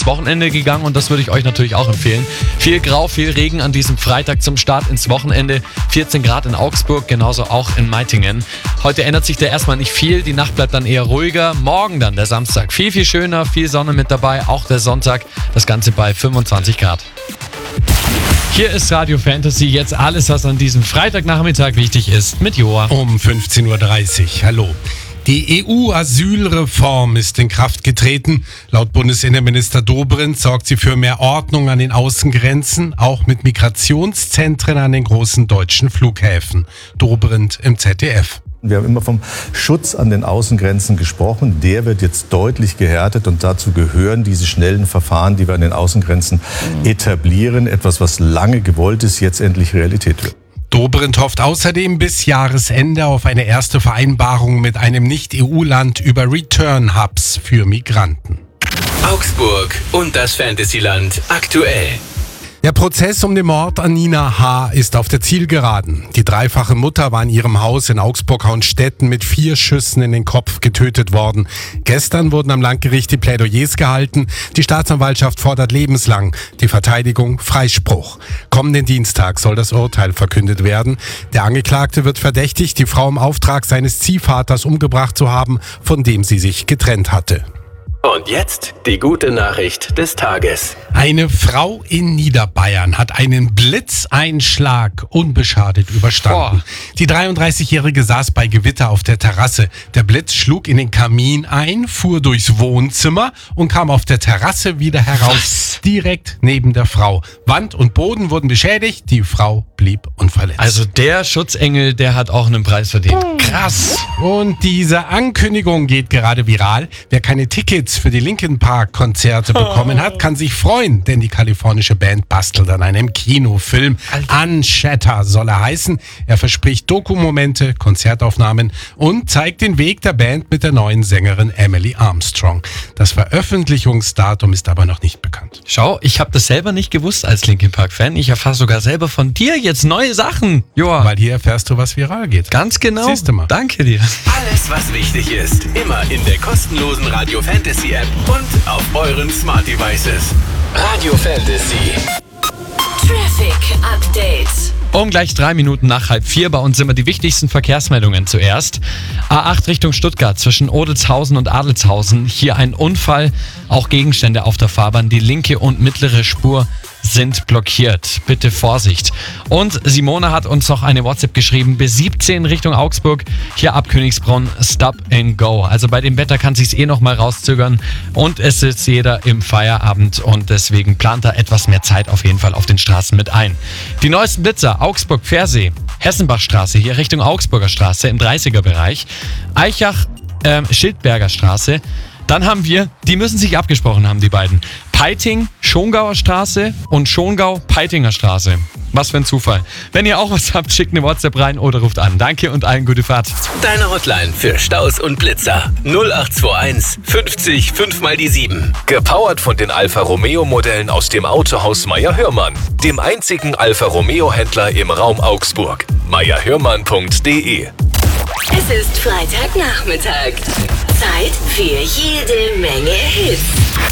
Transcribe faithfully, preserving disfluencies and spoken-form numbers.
ins Wochenende gegangen und das würde ich euch natürlich auch empfehlen. Viel Grau, viel Regen an diesem Freitag zum Start ins Wochenende. vierzehn Grad in Augsburg, genauso auch in Meitingen. Heute ändert sich da erstmal nicht viel, die Nacht bleibt dann eher ruhiger. Morgen dann, der Samstag, viel, viel schöner, viel Sonne mit dabei, auch der Sonntag, das Ganze bei fünfundzwanzig Grad. Hier ist Radio Fantasy, jetzt alles, was an diesem Freitagnachmittag wichtig ist, mit Joa. Um fünfzehn Uhr dreißig, hallo. Die E U-Asylreform ist in Kraft getreten. Laut Bundesinnenminister Dobrindt sorgt sie für mehr Ordnung an den Außengrenzen, auch mit Migrationszentren an den großen deutschen Flughäfen. Dobrindt im Z D F. Wir haben immer vom Schutz an den Außengrenzen gesprochen. Der wird jetzt deutlich gehärtet und dazu gehören diese schnellen Verfahren, die wir an den Außengrenzen etablieren. Etwas, was lange gewollt ist, jetzt endlich Realität wird. Dobrindt hofft außerdem bis Jahresende auf eine erste Vereinbarung mit einem Nicht-E U-Land über Return-Hubs für Migranten. Augsburg und das Fantasyland aktuell. Der Prozess um den Mord an Nina H. ist auf der Zielgeraden. Die dreifache Mutter war in ihrem Haus in Augsburg-Hauenstetten mit vier Schüssen in den Kopf getötet worden. Gestern wurden am Landgericht die Plädoyers gehalten. Die Staatsanwaltschaft fordert lebenslang, die Verteidigung Freispruch. Kommenden Dienstag soll das Urteil verkündet werden. Der Angeklagte wird verdächtigt, die Frau im Auftrag seines Ziehvaters umgebracht zu haben, von dem sie sich getrennt hatte. Und jetzt die gute Nachricht des Tages. Eine Frau in Niederbayern hat einen Blitzeinschlag unbeschadet überstanden. Boah. Die dreiunddreißigjährige saß bei Gewitter auf der Terrasse. Der Blitz schlug in den Kamin ein, fuhr durchs Wohnzimmer und kam auf der Terrasse wieder heraus, Was? direkt neben der Frau. Wand und Boden wurden beschädigt, die Frau blieb unverletzt. Also der Schutzengel, der hat auch einen Preis verdient. Krass. Und diese Ankündigung geht gerade viral. Wer keine Tickets für die Linkin Park Konzerte bekommen hat, kann sich freuen, denn die kalifornische Band bastelt an einem Kinofilm. Unshatter soll er heißen. Er verspricht Dokumomente, Konzertaufnahmen und zeigt den Weg der Band mit der neuen Sängerin Emily Armstrong. Das Veröffentlichungsdatum ist aber noch nicht bekannt. Schau, ich habe das selber nicht gewusst als Linkin Park Fan. Ich erfahre sogar selber von dir jetzt neue Sachen. Joa. Weil hier erfährst du, was viral geht. Ganz genau. Siehst du mal. Danke dir. Alles, was wichtig ist, immer in der kostenlosen Radio Fantasy App und auf euren Smart Devices. Radio Fantasy. Traffic Update. Um gleich drei Minuten nach halb vier. Bei uns immer die wichtigsten Verkehrsmeldungen zuerst. A acht Richtung Stuttgart zwischen Odelshausen und Adelshausen. Hier ein Unfall, auch Gegenstände auf der Fahrbahn. Die linke und mittlere Spur sind blockiert. Bitte Vorsicht. Und Simone hat uns noch eine WhatsApp geschrieben. B siebzehn Richtung Augsburg. Hier ab Königsbrunn Stop and Go. Also bei dem Wetter kann sich's eh noch mal rauszögern. Und es sitzt jeder im Feierabend und deswegen plant da etwas mehr Zeit auf jeden Fall auf den Straßen mit ein. Die neuesten Blitzer. Augsburg-Pfersee. Hessenbachstraße hier Richtung Augsburger Straße im dreißiger Bereich. Eichach äh, Schildberger Straße. Dann haben wir, die müssen sich abgesprochen haben, die beiden. Peiting, Schongauer Straße und Schongau-Peitinger Straße. Was für ein Zufall. Wenn ihr auch was habt, schickt eine WhatsApp rein oder ruft an. Danke und allen gute Fahrt. Deine Hotline für Staus und Blitzer. null acht zwei eins fünfzig fünf mal die sieben. Gepowert von den Alfa Romeo Modellen aus dem Autohaus Meyer Hörmann. Dem einzigen Alfa Romeo Händler im Raum Augsburg. meyer hörmann punkt de. Es ist Freitagnachmittag. Zeit für jede Menge Hits.